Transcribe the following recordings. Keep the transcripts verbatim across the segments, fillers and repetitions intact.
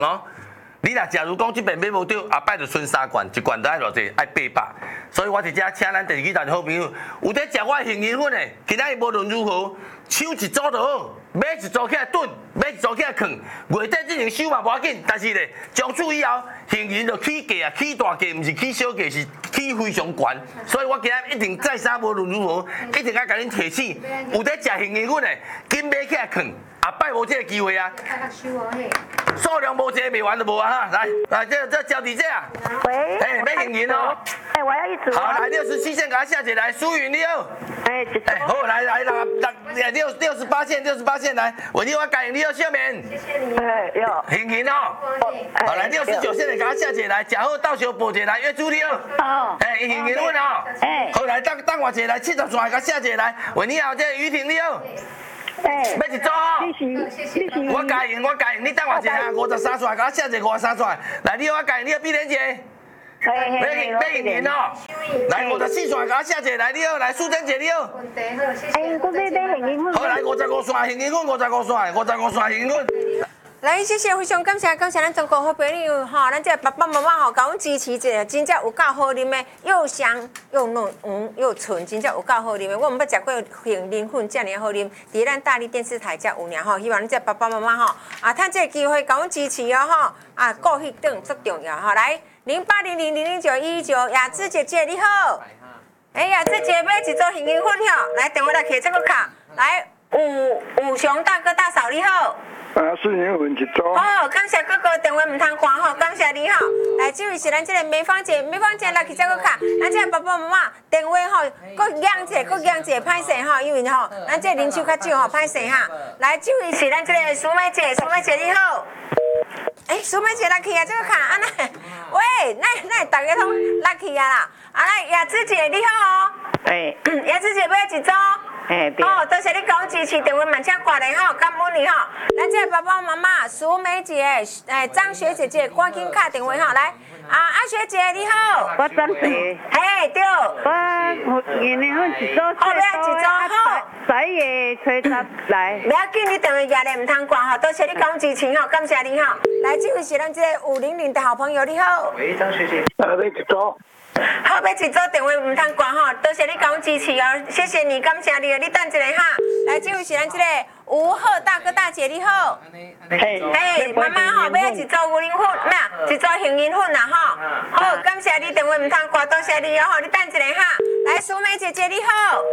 哦。你若假如讲即边买无对，后摆就剩三罐，一罐都爱偌济，爱八百。所以我伫遮请咱第二台好朋友，有在食我的杏仁粉的，今仔日无论如何，抢一组就好，买一组起来炖，买一组起来放。月底进行收嘛无要紧，但是咧，从此以后杏仁就起价啊，起大价，毋是起小价，是起非常悬。所以我今仔一定再三无论如何，一定要甲恁提醒，有在食杏仁粉的，紧买起来放。后摆无这个机会啊！数量无这卖完就无啊哈！来，来，这这交底这啊！ 喂， 哎，没杏仁哦。 哎，我要一组。 好，来六十七线，给他下姐来，苏云你好。 哎， 哎，好，来来来来，六六十八线，六十八线来，我另外改你要下面。 谢谢你。哎，有。 杏仁哦。好，来六十九线的，给他下姐来，假后到时候报姐来约助你哦。 好。 哎，杏仁问哦。 哎。 好，来当当我姐来，七十线给他下姐来，为你好，这于婷你好。 哎， 要一组哦， 谢谢，谢谢。 我加赢，我加赢，你等我一下，五十三出来，给我写一个五十三出来。来，你我加赢，你个碧莲姐，要赢要赢赢哦。来，五十四出来，给我写一个，来，你好，来，素贞姐你好。 哎，我这边杏仁粉。 好，来五十五线杏仁粉，五十五线，五十五线杏仁粉。 来，谢谢，非常感谢，感谢咱中国好朋友哈，咱这爸爸妈妈吼，甲阮支持者，真正有够好啉的，又香又嫩，嗯，又纯，真正有够好啉的。我毋捌食过杏仁粉遮尔好啉，伫咱大力电视台遮有尔吼，希望咱这爸爸妈妈吼，啊，趁这个机会甲阮支持哦吼，啊，顾迄顿足重要吼。来，零八零零零零九一九，雅芝姐姐你好，哎，雅芝姐买一组杏仁粉吼，来电话来摕这个卡，来，武武雄大哥大嫂你好。 啊，杏仁粉一组。 好，感谢哥哥电话唔通关吼，感谢你吼。来，这位是咱这个梅芳姐，梅芳姐来去这个卡，咱这个爸爸妈妈电话吼，搁养者，搁养者歹势吼，因为吼，咱这人手较少吼，歹势哈。来，这位是咱这个苏梅姐，苏梅姐你好。哎，苏梅姐来去啊，这个卡啊那，喂，那那大家拢来去啊啦。啊来，雅芝姐你好哦。 哎， 雅芝姐买一组。 哎，对。 哦，多谢你给我支持，电话慢请挂来吼，感恩你吼。咱这爸爸妈妈，苏梅姐，诶，张学姐姐，赶紧打电话吼，来，啊，阿学姐你好。 我张学。 嘿，对。 我杏仁粉一组， 好，要一组好。 十月初十来。 不要紧，你电话压咧唔通挂吼，多谢你给我支持吼，感谢你吼。来，这位是咱这个五零零的好朋友，你好。 喂，张学姐。啊，要一组。 好，要一组电话唔通挂吼，多谢你给我支持哦，谢谢你，感谢你，你等一下哈。来，这位是咱这个吴贺大哥大姐，你好。 嘿， 嘿，妈妈吼，要一组牛奶粉，咩啊？一组杏仁粉啦吼。好，感谢你电话唔通挂，多谢你哦吼，你等一下哈。来，苏梅姐姐你好。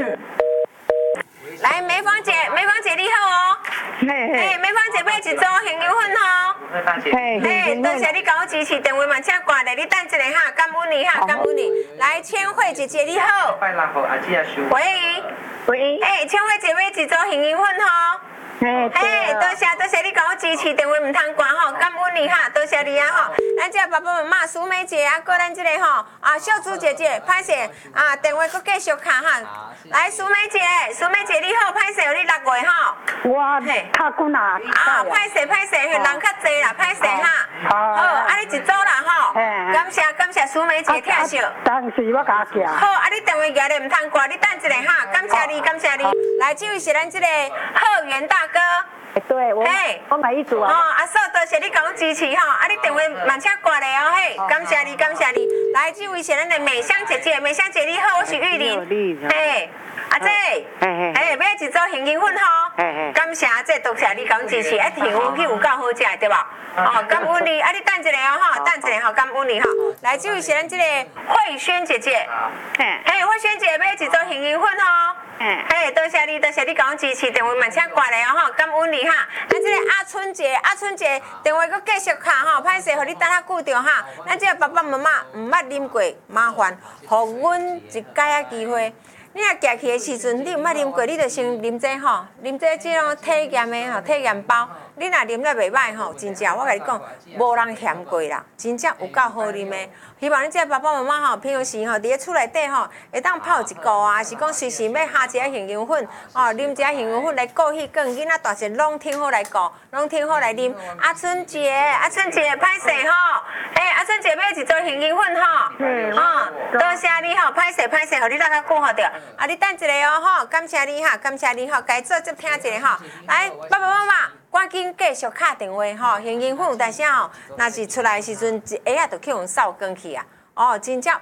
来，梅芳姐，梅芳姐你好哦。 嘿嘿。 梅芳姐买一组杏仁粉吼。 嘿嘿，多谢你给我支持，电话慢请挂咧，你等一下哈，感恩你哈，感恩你。来，千惠姐姐你好。喂。 喂。 哎，千惠姐买一组杏仁粉吼。 嘿， 嘿，多谢多谢你给我支持，电话唔通关吼，感恩你哈，多谢你啊吼。咱这爸爸妈妈苏梅姐啊，过咱这个吼啊秀珠姐姐，歹势啊，电话搁继续卡哈。来，苏梅姐，苏梅姐你好，歹势有你六月吼。 我较久啦。 啊，歹势歹势，人较济啦，歹势哈。好，啊你一组啦吼。感谢感谢苏梅姐听惜。 当时我甲寄。 好，啊你电话压咧唔通挂，你等一下哈，感谢你感谢你。来，这位是咱这个贺元大哥。 对，我我买一组啊。 哦，阿嫂，多谢你给我支持吼，啊，你电话慢请挂来哦，嘿，感谢你，感谢你。来，这位是咱的美香姐姐，美香姐你好，我是玉玲。嘿，阿姐，嘿，嘿，买一组杏仁粉吼，感谢阿姐，多谢你给我支持，一杏仁粉有够好食，对吧？哦，感恩你，啊，你等一下哦，哈，等一下吼，感恩你哈。来，这位是咱这个慧萱姐姐，嘿，慧萱姐买一组杏仁粉吼。嘿，多谢你，多谢你给我支持，电话慢请挂来哦吼，感恩你哈。咱这个阿春姐，阿春姐电话搁继续卡吼，歹势，互你等下久着哈。咱这个爸爸妈妈唔捌啉过，麻烦，互阮一解仔机会。你若行去的时阵，你毋捌啉过，你就先啉这吼，啉这即种体验的吼，体验包。你若啉了袂歹吼，真正我甲你讲，无人嫌过啦，真正有够好啉的。希望你这爸爸妈妈吼，平常时吼，伫咧厝内底吼，会当泡一个啊，是讲随时要下一个杏仁粉，哦，啉一下杏仁粉来顾迄根，囡仔大细拢挺好来顾，拢挺好来啉。阿春姐，阿春姐，歹势吼，嘿，阿春姐买一组杏仁粉吼，嗯，哦，多谢你吼，歹势歹势，互你拉较久好着。啊，你等一下哦吼，感谢你哈，感谢你吼，该做就听一下吼。来，爸爸妈妈。 赶紧继续打电话吼，现金粉有代啥吼，若是出来的时阵一下就去用扫光去啊，哦，真正。